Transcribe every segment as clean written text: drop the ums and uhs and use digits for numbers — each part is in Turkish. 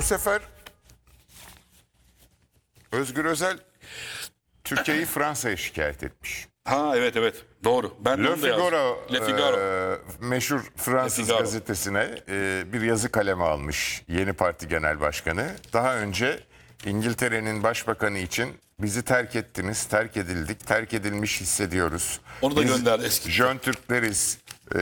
sefer Özgür Özel Türkiye'yi Fransa'ya şikayet etmiş. Ha evet doğru. Ben Le onu da yazdım. Figaro, Le Figaro. Meşhur Fransız Le Figaro. gazetesine bir yazı kaleme almış yeni parti genel başkanı. Daha önce İngiltere'nin başbakanı için bizi terk ettiniz, terk edildik, terk edilmiş hissediyoruz. Onu da Biz gönderdi eski. Jön Türkleriz.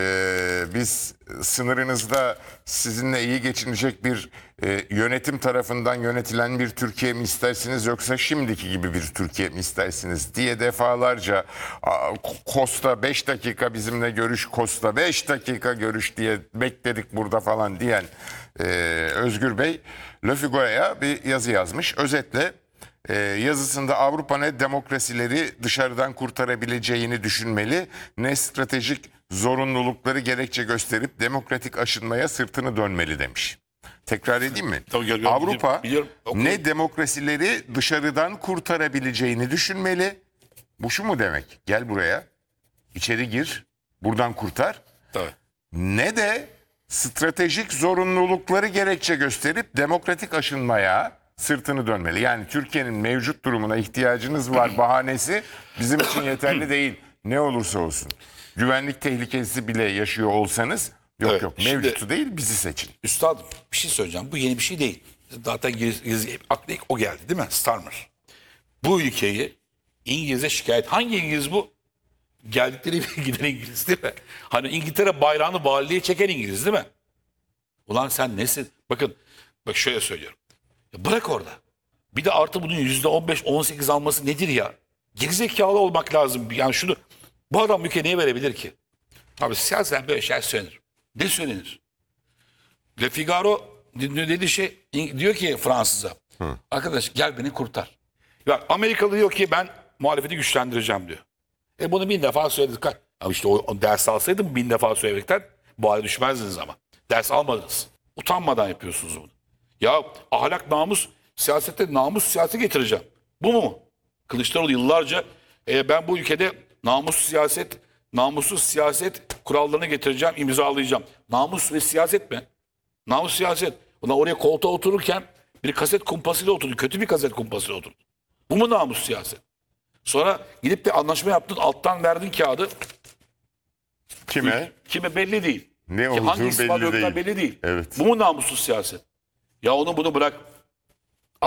Biz sınırınızda sizinle iyi geçinecek bir yönetim tarafından yönetilen bir Türkiye mi istersiniz yoksa şimdiki gibi bir Türkiye mi istersiniz diye defalarca Costa 5 dakika bizimle görüş, Costa 5 dakika görüş diye bekledik burada falan diyen Özgür Bey Le Figaro'ya bir yazı yazmış. Özetle yazısında Avrupa ne demokrasileri dışarıdan kurtarabileceğini düşünmeli, ne stratejik zorunlulukları gerekçe gösterip demokratik aşınmaya sırtını dönmeli demiş. Tekrar edeyim mi? Tabii, Avrupa biliyorum. ne demokrasileri dışarıdan kurtarabileceğini düşünmeli. Bu şu mu demek? Gel buraya, içeri gir, buradan kurtar. Tabii. Ne de stratejik zorunlulukları gerekçe gösterip demokratik aşınmaya sırtını dönmeli. Yani Türkiye'nin mevcut durumuna ihtiyacınız var bahanesi bizim için yeterli değil. Ne olursa olsun. Güvenlik tehlikesi bile yaşıyor olsanız Evet, yok şimdi- mevcutu değil bizi seçin. Üstadım bir şey söyleyeceğim. Bu yeni bir şey değil. Zaten aklı ilk o geldi değil mi? Starmer. Bu ülkeyi İngiliz'e şikayet. Hangi İngiliz bu? Geldikleri bir giden İngiliz değil mi? Hani İngiltere bayrağını valiliğe çeken İngiliz değil mi? Ulan sen nesin? Bak şöyle söylüyorum. Ya bırak orada. Bir de artı bunun %15-18 alması nedir ya? Gerizekalı olmak lazım. Yani şunu, bu adam ülke neye verebilir ki? Abi siyasen böyle şey söylenir. Ne söylenir? Le Figaro dediği şey diyor ki Fransız'a. Arkadaş gel beni kurtar. Ya Amerikalı diyor ki ben muhalefeti güçlendireceğim diyor. Bunu 1000 defa söyledik. Ama işte o ders alsaydım 1000 defa söylemekten bu hale düşmezdiniz ama. Ders almadınız. Utanmadan yapıyorsunuz bunu. Ya ahlak, namus, siyasette namus siyaseti getireceğim. Bu mu? Kılıçdaroğlu yıllarca ben bu ülkede namussuz siyaset kurallarını getireceğim, imzalayacağım. Namus ve siyaset mi? Namus siyaset. Ulan oraya koltuğa otururken bir kaset kumpasıyla oturdu. Kötü bir kaset kumpasıyla oturdu. Bu mu namus siyaset? Sonra gidip bir anlaşma yaptın, alttan verdin kağıdı. Kime? Kime belli değil. Ne olduğu Hangi ispat belli yoktan değil. belli değil. Evet. Bu mu namussuz siyaset? Ya onu bunu bırak.